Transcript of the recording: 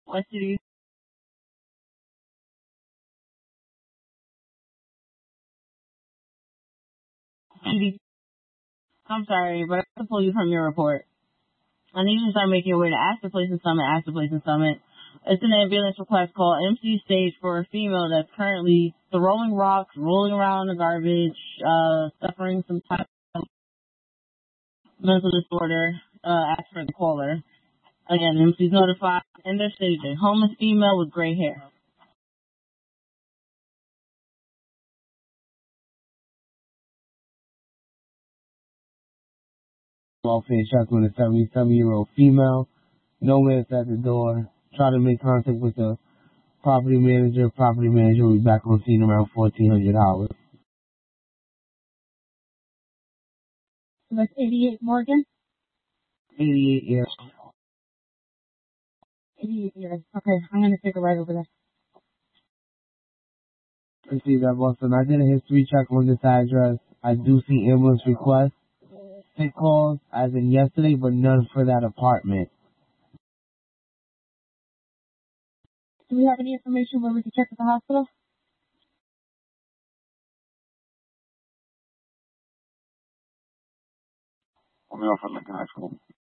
What city? City. I'm sorry, but I have to pull you from your report. I need you to start making your way to Astor Place and Summit, Astor Place and Summit. It's an ambulance request call, MC stage for a female that's currently throwing rocks, rolling around in the garbage, suffering some type of mental disorder, ask for the caller. Again, MC's notified, and they're staging. Homeless female with gray hair. Welfare check with a 77-year-old female. No man's at the door. Try to make contact with the property manager. Property manager will be back on scene around 1400 hours. That's 88 Morgan? 88 years. 88 years. Okay, I'm going to take a ride over there. Let's see that, Boston. I did a history check on this address. I do see ambulance requests. Sick calls, as in yesterday, but none for that apartment. Do we have any information where we can check at the hospital? I'm off at Lincoln High School.